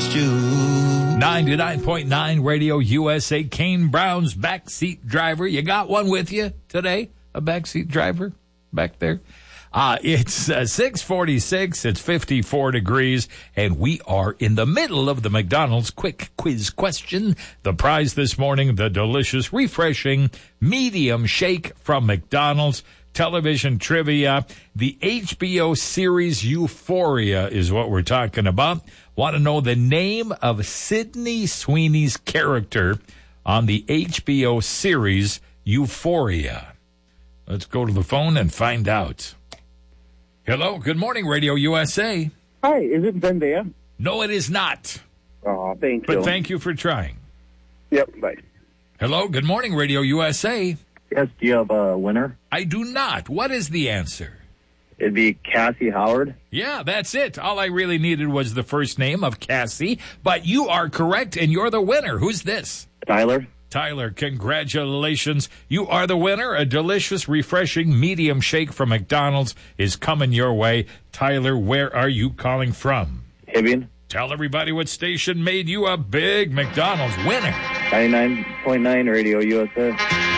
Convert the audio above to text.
against you. 99.9 Radio USA, Kane Brown's backseat driver. You got one with you today? A backseat driver back there? It's 6:46. It's 54 degrees, and we are in the middle of the McDonald's quick quiz question. The prize this morning, the delicious, refreshing medium shake from McDonald's. Television trivia. The HBO series Euphoria is what we're talking about. Want to know the name of Sydney Sweeney's character on the HBO series Euphoria? Let's go to the phone and find out. Hello, good morning, Radio USA. Hi, is it Zendaya? No, it is not. Oh, thank you. But thank you for trying. Yep, bye. Hello, good morning, Radio USA. Yes, do you have a winner? I do not. What is the answer? It'd be Cassie Howard. Yeah, that's it. All I really needed was the first name of Cassie. But you are correct, and you're the winner. Who's this? Tyler. Tyler, congratulations. You are the winner. A delicious, refreshing medium shake from McDonald's is coming your way. Tyler, where are you calling from? Hibbing. Tell everybody what station made you a big McDonald's winner. 99.9 Radio USA.